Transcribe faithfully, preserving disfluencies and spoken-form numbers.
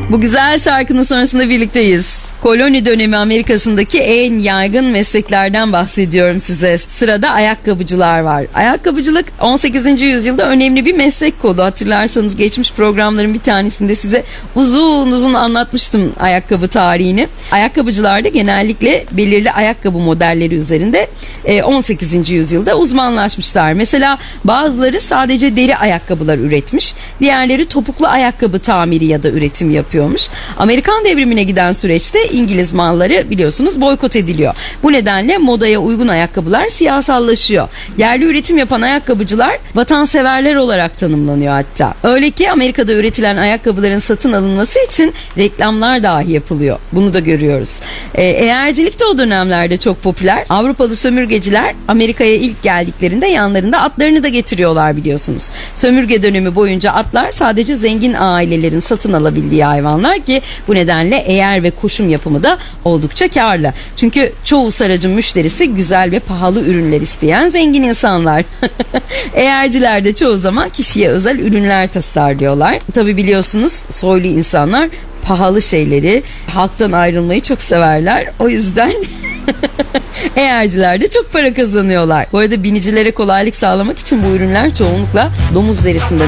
Bu güzel şarkının sonrasında birlikteyiz. Koloni dönemi Amerika'sındaki en yaygın mesleklerden bahsediyorum size. Sırada ayakkabıcılar var. Ayakkabıcılık on sekizinci yüzyılda önemli bir meslek kolu. Hatırlarsanız geçmiş programların bir tanesinde size uzun uzun anlatmıştım ayakkabı tarihini. Ayakkabıcılar da genellikle belirli ayakkabı modelleri üzerinde on sekizinci yüzyılda uzmanlaşmışlar. Mesela bazıları sadece deri ayakkabılar üretmiş. Diğerleri topuklu ayakkabı tamiri ya da üretim yapıyormuş. Amerikan devrimine giden süreçte İngiliz malları biliyorsunuz boykot ediliyor. Bu nedenle modaya uygun ayakkabılar siyasallaşıyor. Yerli üretim yapan ayakkabıcılar vatanseverler olarak tanımlanıyor hatta. Öyle ki Amerika'da üretilen ayakkabıların satın alınması için reklamlar dahi yapılıyor. Bunu da görüyoruz. Ee, eğercilik de o dönemlerde çok popüler. Avrupalı sömürgeciler Amerika'ya ilk geldiklerinde yanlarında atlarını da getiriyorlar biliyorsunuz. Sömürge dönemi boyunca atlar sadece zengin ailelerin satın alabildiği hayvanlar ki bu nedenle eğer ve koşum yapımı da oldukça karlı. Çünkü çoğu saracın müşterisi güzel ve pahalı ürünler isteyen zengin insanlar. Eğerciler de çoğu zaman kişiye özel ürünler tasarlıyorlar. Tabi biliyorsunuz soylu insanlar pahalı şeyleri, halktan ayrılmayı çok severler. O yüzden eğerciler de çok para kazanıyorlar. Bu arada binicilere kolaylık sağlamak için bu ürünler çoğunlukla domuz derisinden